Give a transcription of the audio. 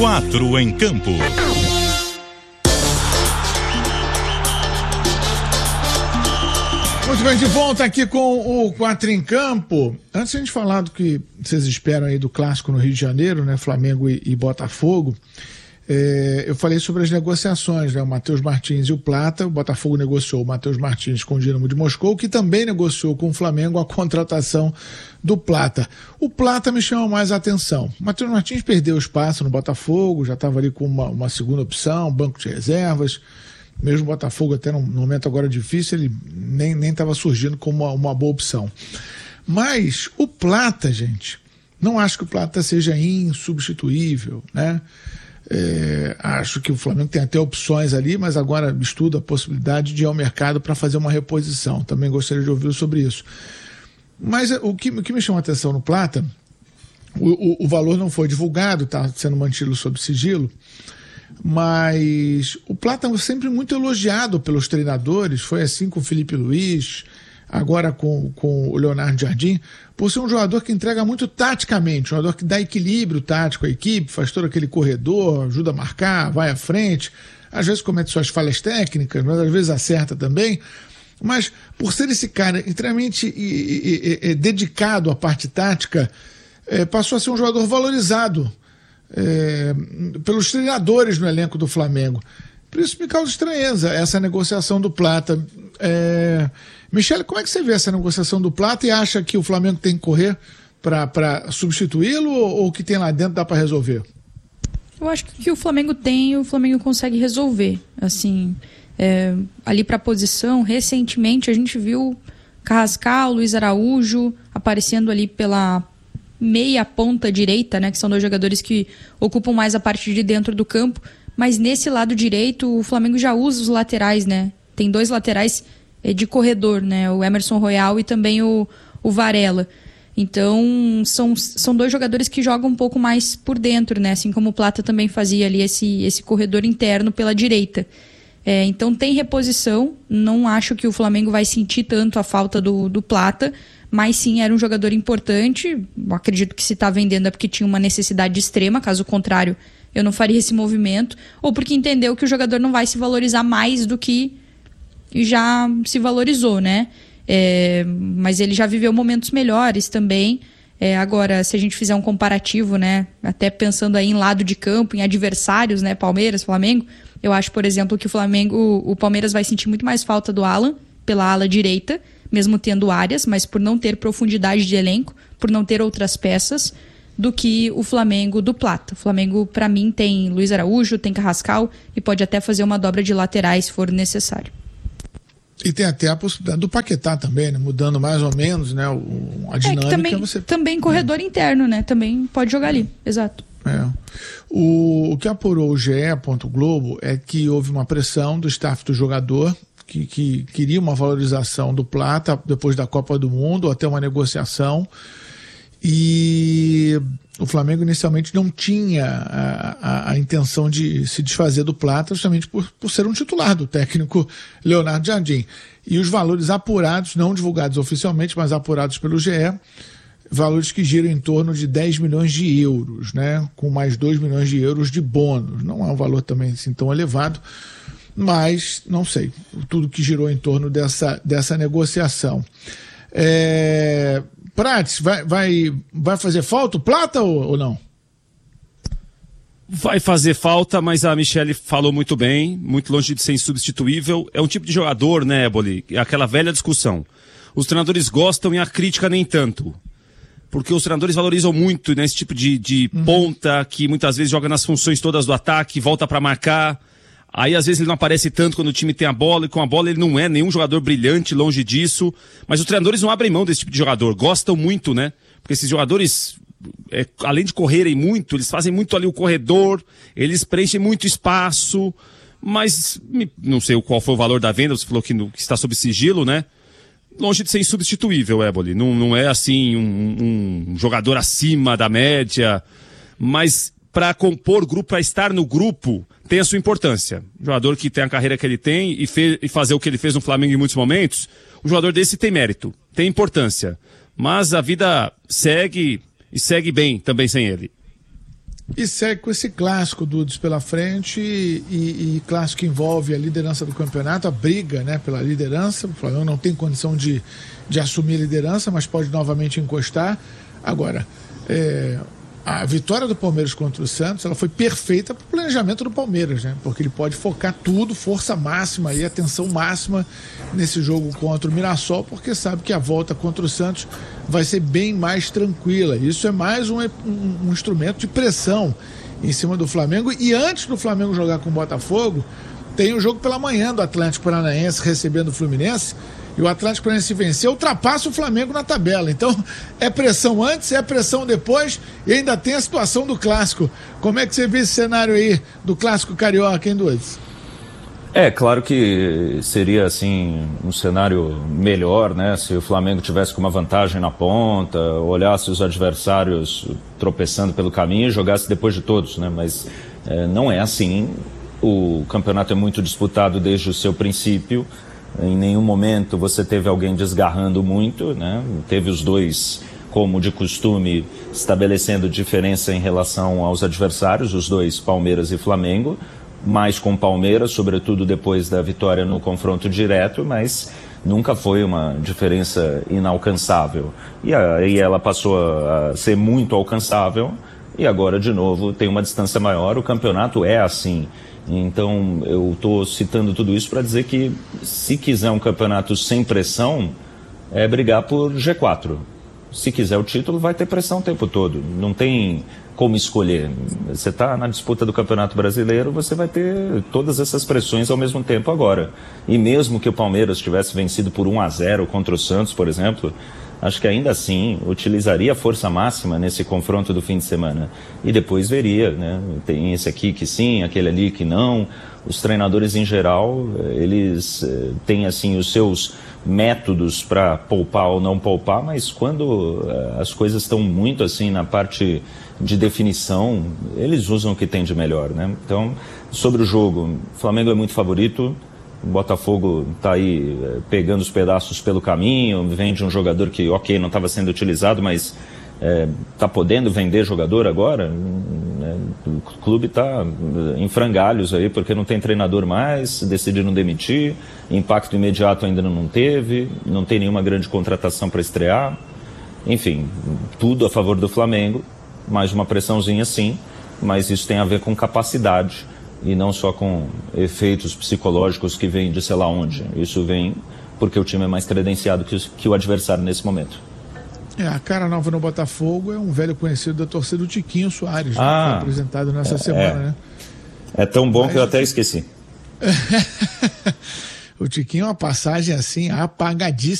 Quatro em Campo. Muito bem, de volta aqui com o Quatro em Campo. Antes de a gente falar do que vocês esperam aí do clássico no Rio de Janeiro, né, Flamengo e Botafogo, eu falei sobre as negociações, né, o Matheus Martins e o Plata. O Botafogo negociou o Matheus Martins com o Dinamo de Moscou, que também negociou com o Flamengo a contratação do Plata. O Plata me chama mais a atenção. O Matheus Martins perdeu espaço no Botafogo, já estava ali com uma segunda opção, banco de reservas. Mesmo o Botafogo, até num momento agora difícil, ele nem estava surgindo como uma boa opção. Mas o Plata, gente, não acho que o Plata seja insubstituível, né? Acho que o Flamengo tem até opções ali, mas agora estuda a possibilidade de ir ao mercado para fazer uma reposição. Também gostaria de ouvir sobre isso. Mas o que me chama a atenção no Plata, o valor não foi divulgado, está sendo mantido sob sigilo, mas o Plata é sempre muito elogiado pelos treinadores, foi assim com o Felipe Luiz, agora com o Leonardo Jardim, por ser um jogador que entrega muito taticamente, um jogador que dá equilíbrio tático à equipe, faz todo aquele corredor, ajuda a marcar, vai à frente, às vezes comete suas falhas técnicas, mas às vezes acerta também. Mas por ser esse cara extremamente dedicado à parte tática, passou a ser um jogador valorizado pelos treinadores no elenco do Flamengo. Por isso me causa estranheza essa negociação do Plata. Michele, como é que você vê essa negociação do Plata e acha que o Flamengo tem que correr para substituí-lo ou o que tem lá dentro dá para resolver? Eu acho que o que o Flamengo tem, o Flamengo consegue resolver. Assim, ali para a posição, recentemente a gente viu Carrascal, Luiz Araújo aparecendo ali pela meia ponta direita, né, que são dois jogadores que ocupam mais a parte de dentro do campo, mas nesse lado direito o Flamengo já usa os laterais, né? Tem dois laterais de corredor, né? O Emerson Royal e também o Varela. Então são dois jogadores que jogam um pouco mais por dentro, né? Assim como o Plata também fazia ali esse corredor interno pela direita. Então tem reposição, não acho que o Flamengo vai sentir tanto a falta do Plata, mas sim, era um jogador importante. Acredito que se está vendendo é porque tinha uma necessidade extrema, caso contrário eu não faria esse movimento, ou porque entendeu que o jogador não vai se valorizar mais do que já se valorizou, né? Mas ele já viveu momentos melhores também. Agora, se a gente fizer um comparativo, né, até pensando aí em lado de campo, em adversários, né, Palmeiras, Flamengo, eu acho, por exemplo, que o Palmeiras vai sentir muito mais falta do Alan pela ala direita, mesmo tendo áreas, mas por não ter profundidade de elenco, por não ter outras peças, do que o Flamengo do Plata. O Flamengo, para mim, tem Luiz Araújo, tem Carrascal e pode até fazer uma dobra de laterais se for necessário. E tem até a possibilidade do Paquetá também, né? Mudando mais ou menos, né? A dinâmica. Também corredor interno, né? Também pode jogar ali, exato. O que apurou o GE. Globo é que houve uma pressão do staff do jogador que queria uma valorização do Plata depois da Copa do Mundo, até uma negociação, e o Flamengo inicialmente não tinha a intenção de se desfazer do Plata, justamente por ser um titular do técnico Leonardo Jardim. E os valores apurados, não divulgados oficialmente, mas apurados pelo GE, valores que giram em torno de 10 milhões de euros, né? Com mais 2 milhões de euros de bônus. Não é um valor também assim tão elevado, mas não sei, tudo que girou em torno dessa negociação. Prates, vai fazer falta o Plata ou não? Vai fazer falta, mas a Michele falou muito bem, muito longe de ser insubstituível. É um tipo de jogador, né, Eboli? É aquela velha discussão. Os treinadores gostam e a crítica nem tanto. Porque os treinadores valorizam muito, né, esse tipo de ponta que muitas vezes joga nas funções todas do ataque, volta para marcar. Aí às vezes ele não aparece tanto quando o time tem a bola, e com a bola ele não é nenhum jogador brilhante, longe disso. Mas os treinadores não abrem mão desse tipo de jogador, gostam muito, né? Porque esses jogadores, além de correrem muito, eles fazem muito ali o corredor, eles preenchem muito espaço, mas não sei qual foi o valor da venda, você falou que está sob sigilo, né? Longe de ser insubstituível, Eboli. Não é assim um jogador acima da média, mas para compor grupo, para estar no grupo, tem a sua importância. Um jogador que tem a carreira que ele tem e fazer o que ele fez no Flamengo em muitos momentos, um jogador desse tem mérito, tem importância. Mas a vida segue e segue bem também sem ele. E segue com esse clássico, Dudes, pela frente, e clássico que envolve a liderança do campeonato, a briga, né, pela liderança. O Flamengo não tem condição de assumir a liderança, mas pode novamente encostar. Agora, a vitória do Palmeiras contra o Santos, ela foi perfeita para o planejamento do Palmeiras, né? Porque ele pode focar tudo, força máxima e atenção máxima nesse jogo contra o Mirassol, porque sabe que a volta contra o Santos vai ser bem mais tranquila. Isso é mais um instrumento de pressão em cima do Flamengo. E antes do Flamengo jogar com o Botafogo, tem o jogo pela manhã do Atlético Paranaense recebendo o Fluminense. E o Atlético Paranaense vencer, ultrapassa o Flamengo na tabela. Então, é pressão antes, é pressão depois, e ainda tem a situação do Clássico. Como é que você vê esse cenário aí do Clássico Carioca, hein, Dudes? Claro que seria, assim, um cenário melhor, né? Se o Flamengo tivesse com uma vantagem na ponta, olhasse os adversários tropeçando pelo caminho e jogasse depois de todos, né? Mas não é assim. O campeonato é muito disputado desde o seu princípio. Em nenhum momento você teve alguém desgarrando muito, né? Teve os dois, como de costume, estabelecendo diferença em relação aos adversários, os dois, Palmeiras e Flamengo, mais com Palmeiras, sobretudo depois da vitória no confronto direto, mas nunca foi uma diferença inalcançável. E aí ela passou a ser muito alcançável e agora, de novo, tem uma distância maior. O campeonato é assim. Então, eu estou citando tudo isso para dizer que, se quiser um campeonato sem pressão, é brigar por G4. Se quiser o título, vai ter pressão o tempo todo. Não tem como escolher. Você está na disputa do Campeonato Brasileiro, você vai ter todas essas pressões ao mesmo tempo agora. E mesmo que o Palmeiras tivesse vencido por 1-0 contra o Santos, por exemplo, acho que ainda assim utilizaria a força máxima nesse confronto do fim de semana. E depois veria, né? Tem esse aqui que sim, aquele ali que não. Os treinadores em geral, eles têm assim os seus métodos para poupar ou não poupar, mas quando as coisas estão muito assim na parte de definição, eles usam o que tem de melhor, né? Então, sobre o jogo, o Flamengo é muito favorito. O Botafogo está aí pegando os pedaços pelo caminho, vem de um jogador que, ok, não estava sendo utilizado, mas está podendo vender jogador agora. O clube está em frangalhos aí, porque não tem treinador mais, decidiram demitir, impacto imediato ainda não teve, não tem nenhuma grande contratação para estrear. Enfim, tudo a favor do Flamengo, mais uma pressãozinha sim, mas isso tem a ver com capacidade e não só com efeitos psicológicos que vêm de sei lá onde. Isso vem porque o time é mais credenciado que o adversário nesse momento. A cara nova no Botafogo é um velho conhecido da torcida, o Tiquinho Soares, que foi apresentado nessa semana, né? É tão bom que eu até esqueci. O Tiquinho é uma passagem assim apagadíssima.